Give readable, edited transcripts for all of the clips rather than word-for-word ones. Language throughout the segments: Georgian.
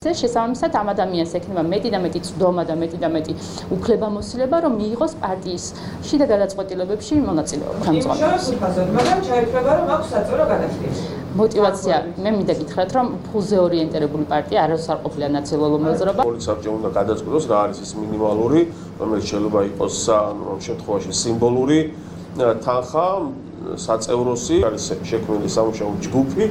შესაბამისად ამ ადამიანს ექნება მეტი და მეტი წვდომა და მეტი და მეტი უფლებამოსილება, რომ მიიღოს პარტიის შიდა გადაწყვეტილებებში მონაწილეობა. მაგრამ ჩაითვლება, რომ აქვს საწორო გადაწყვეტილება. მოტივაცია, მე მინდა გითხრათ, რომ ფულზე ორიენტირებული პარტია არავის არ ყოფილა ნაციონალურ მოძრაობა. პოლიცია უნდა გადაწყვეტოს რა არის ის მინიმალური, რომელიც შეიძლება იყოს ამ შემთხვევაში სიმბოლური თანხა, საწევროსი, არის შექმნილი სამუშაო ჯგუფი.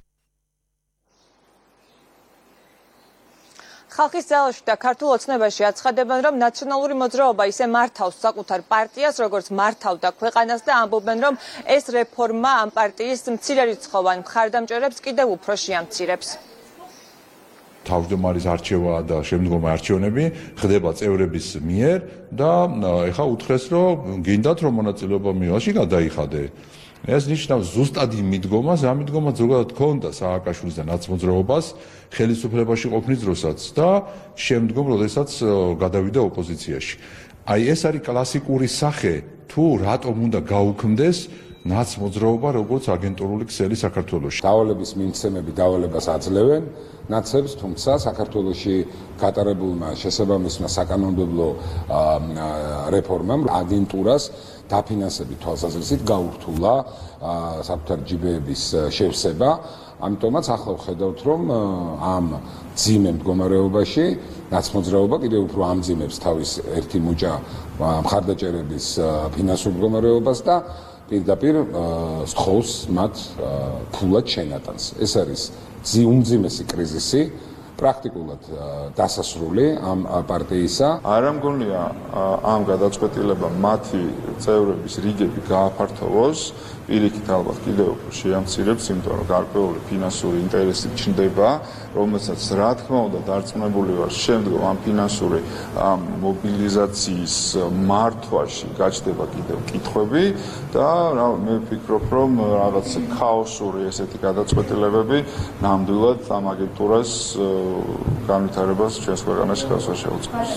ხალხის ძალაში და ქართულ ოცნებაში აცხადებენ, რომ ნაციონალური მოძრაობა ისე მართავს საკუთარ პარტიას, როგორც მართავდა ქვეყანას და ამბობენ, რომ ეს რეფორმა ამ პარტიის მცირერიცხოვან მხარდამჭერებს კიდევ უფრო შეამცირებს. თავმჯდომარის არჩევა და შემდგომი არჩევნები ხდება წევრების მიერ და ეხა უთხრეს, რომ გინდათ რომ მონაწილეობა მიიღოს, გადაიხადე. ეს ნიშნავს ზუსტად იმ მიდგომას, ამ მიდგომას ზოგადად ჰქონდა სააკაშვილის და ნაცმოძრაობას ხელისუფლებაში ყოფნის დროსაც და შემდგომ, როდესაც გადავიდა ოპოზიციაში. აი ეს არის კლასიკური სახე, თუ რატომ უნდა გაუქმდეს ნაცმოძრაობა როგორც აგენტურული ქსელი საქართველოში. დავალების მიმცემები დავალებას აძლევენ ნაცებს, თუმცა საქართველოში გატარებულმა შესაბამისმა საკანონმდებლო რეფორმამ აგენტურას დაფინანსებით თვალსაზრისით გაურთულა საკუთარ ჯიბეების შევსება. ამიტომაც ახლა ვხედავთ, რომ ამ ძიმე მდგომარეობაში ნაცმოძრაობა კიდევ უფრო ამძიმებს თავის ერთი მუჭა მხარდაჭერების ფინანსურ მდგომარეობას და პირდაპირ სთხოვს მათ ფულად შენატანს. ეს არის უმძიმესი კრიზისი, პრაქტიკულად დასასრული ამ პარტიისა. არ ამგონია ამ გადაწყვეტილებამ მათი წევრების რიგები გააფართოვოს, პირიქით ალბათ კიდევ უფრო შეამცირებს, იმიტომ რომ გარკვეული ფინანსური ინტერესი ჩნდება, რომელსაც რა თქმა უნდა დარწმუნებული ვარ, შემდგომ ამ ფინანსური მობილიზაციის მართვაში გაჩნდება კიდევ კითხვები და მე ვფიქრობ, რომ რაღაც ქაოსური ესეთი გადაწყვეტილებები ნამდვილად ამ აგენტურას განვითარებას ჩვენს ქვეყანაში ხავს შეუწყობს.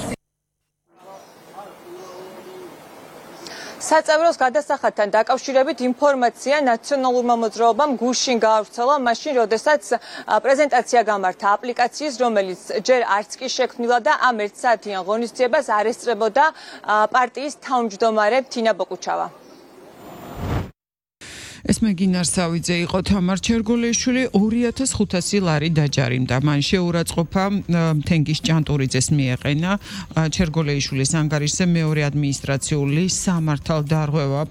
საწევროს გადასახადთან დაკავშირებით ინფორმაცია ნაციონალურმა მოძრაობამ გუშინ გაავრცელა, მაშინ, როდესაც პრეზენტაცია გამართა აპლიკაციის, რომელიც ჯერ არც კი შექმნილა და ამ ერთსაათიან ღონისძიებას არ ესწრებოდა პარტიის თავმჯდომარე თინა ბოკუჩავა. ეს მეგინარ სავიძე იყო, თამარ ჩერგოლეიშვილი 2500 ლარი დაჯარიმდა. მან შეურაცხყოფა თენგის ჭანტურიძეს მიეყენა. ჩერგოლეიშვილის ანგარიშზე მეორე ადმინისტრაციული სამართალდარღვევა